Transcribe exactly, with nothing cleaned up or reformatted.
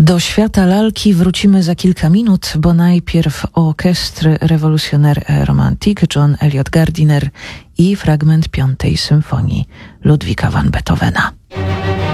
Do świata lalki wrócimy za kilka minut, bo najpierw orchestre Revolutionnaire Romantique John Eliot Gardiner i fragment piątej symfonii Ludwika van Beethovena.